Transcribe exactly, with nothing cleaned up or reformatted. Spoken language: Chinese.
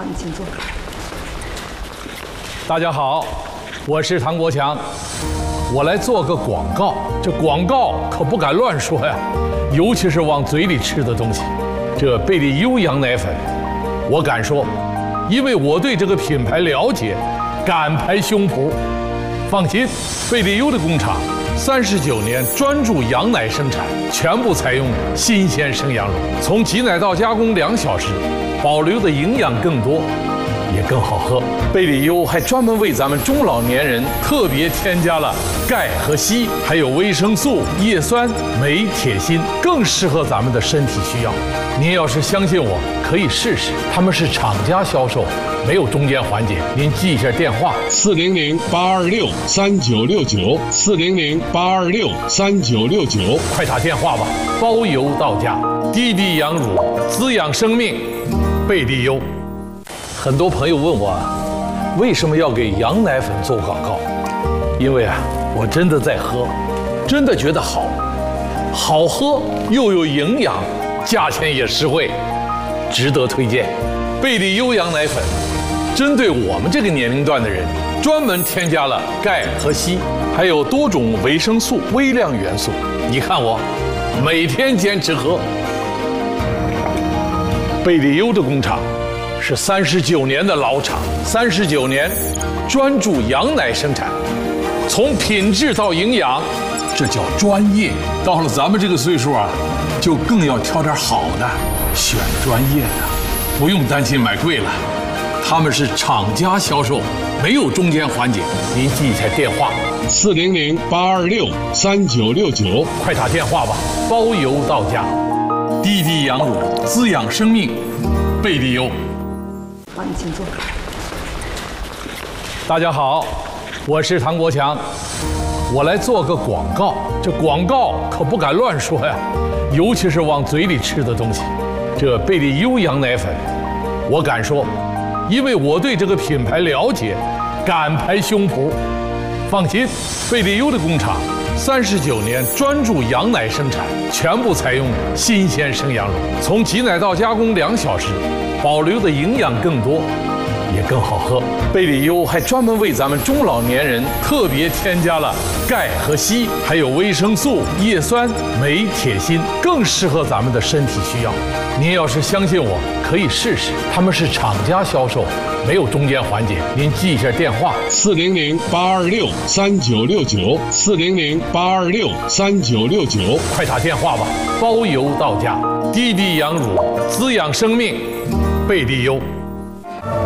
你请坐。 大家好，我是唐国强，我来做个广告。这广告可不敢乱说呀，尤其是往嘴里吃的东西。这贝利优羊奶粉，我敢说，因为我对这个品牌了解，敢拍胸脯。放心，贝利优的工厂三十九年专注羊奶生产，全部采用新鲜生羊乳，从挤奶到加工两小时，保留的营养更多，也更好喝。贝利优还专门为咱们中老年人特别添加了钙和硒，还有维生素、叶酸、镁、铁、锌，更适合咱们的身体需要。您要是相信我，可以试试。他们是厂家销售，没有中间环节。您记一下电话： 四零零八二六三九六九，四零零八二六三九六九， 快打电话吧，包邮到家。滴滴羊乳，滋养生命，贝利优。很多朋友问我，为什么要给羊奶粉做广告？因为啊，我真的在喝，真的觉得好，好喝又有营养，价钱也实惠，值得推荐。贝利优羊奶粉针对我们这个年龄段的人，专门添加了钙和硒，还有多种维生素、微量元素。你看我每天坚持喝。贝利优的工厂是三十九年的老厂，三十九年专注羊奶生产，从品质到营养，这叫专业。到了咱们这个岁数啊，就更要挑点好的，选专业的，不用担心买贵了。他们是厂家销售，没有中间环节。您记一下电话： 四零零八二六三九六九， 快打电话吧，包邮到家。滴滴羊乳，滋养生命，贝利优。 好，你请坐。 大家好，我是唐国强，我来做个广告。这广告可不敢乱说呀，尤其是往嘴里吃的东西。这贝利优羊奶粉，我敢说，因为我对这个品牌了解，敢拍胸脯。放心，贝利优的工厂三十九年专注羊奶生产，全部采用新鲜生羊乳，从挤奶到加工两小时，保留的营养更多，也更好喝。贝利优还专门为咱们中老年人特别添加了钙和硒，还有维生素、叶酸、镁、铁、锌，更适合咱们的身体需要。您要是相信我，可以试试。他们是厂家销售，没有中间环节。您记一下电话： 四零零八二六三九六九，四零零八二六三九六九， 快打电话吧，包邮到家。滴滴羊乳，滋养生命，贝利优。